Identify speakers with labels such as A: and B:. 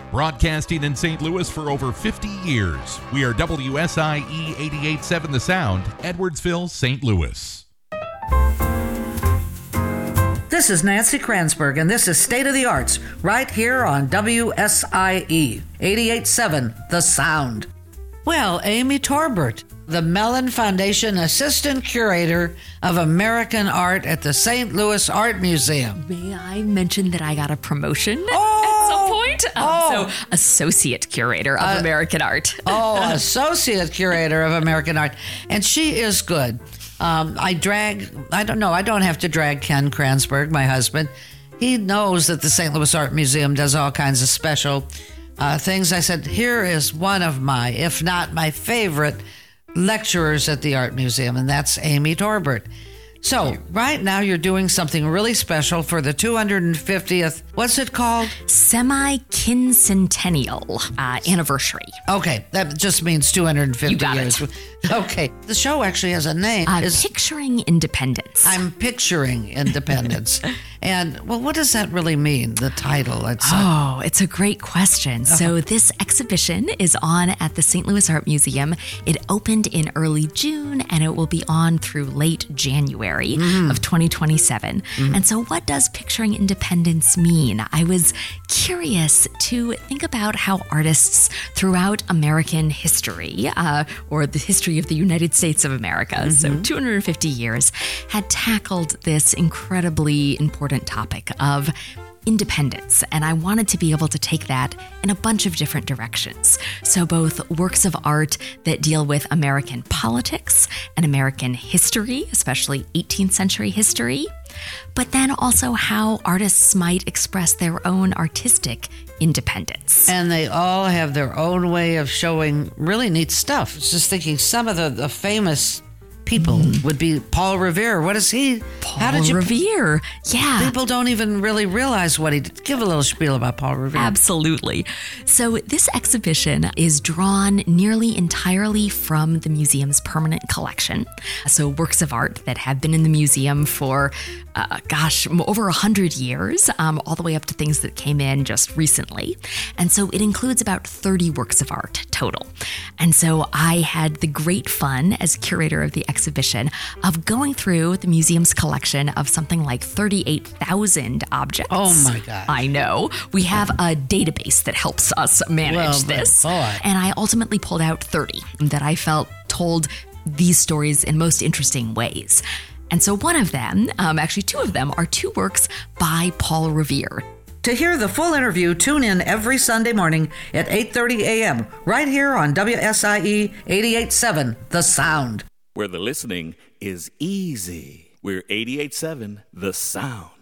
A: Broadcasting in St. Louis for over 50 years. We are WSIE 88.7 The Sound, Edwardsville, St. Louis.
B: This is Nancy Kransberg, and this is State of the Arts, right here on WSIE 88.7 The Sound. Well, Amy Torbert, the Mellon Foundation Assistant Curator of American Art at the St. Louis Art Museum.
C: May I mention that I got a promotion at
B: Oh!
C: some point? So, Associate Curator of American Art.
B: Associate Curator of American Art. And she is good. I don't have to drag Ken Kransberg, my husband. He knows that the St. Louis Art Museum does all kinds of special things. I said, here is one of my, if not my favorite, lecturers at the Art Museum, and that's Amy Torbert. So right now you're doing something really special for the 250th, what's it called?
C: Semi-quincentennial anniversary.
B: Okay, that just means 250
C: You got
B: years.
C: it.
B: Okay, the show actually has a name.
C: Picturing Independence.
B: I'm picturing independence. And, well, what does that really mean, the title?
C: It's a great question. So this exhibition is on at the St. Louis Art Museum. It opened in early June, and it will be on through late January of 2027. And so what does Picturing Independence mean? I was curious to think about how artists throughout American history, or the history of the United States of America, so 250 years, had tackled this incredibly important topic of independence. And I wanted to be able to take that in a bunch of different directions. So both works of art that deal with American politics and American history, especially 18th century history, but then also how artists might express their own artistic independence.
B: And they all have their own way of showing really neat stuff. I was just thinking some of the famous people would be Paul Revere. What is he?
C: Paul Revere. Yeah.
B: People don't even really realize what he did. Give a little spiel about Paul Revere.
C: Absolutely. So this exhibition is drawn nearly entirely from the museum's permanent collection. So works of art that have been in the museum for, over 100 years, all the way up to things that came in just recently. And so it includes about 30 works of art total. And so I had the great fun as curator of the exhibition of going through the museum's collection of something like 38,000 objects.
B: Oh my God.
C: I know. We have a database that helps us manage this.
B: Boy.
C: And I ultimately pulled out 30 that I felt told these stories in most interesting ways. And so one of them, actually two of them, are two works by Paul Revere.
B: To hear the full interview, tune in every Sunday morning at 8:30 a.m. right here on WSIE 88.7 The Sound.
D: Where the listening is easy. We're 88.7 The Sound.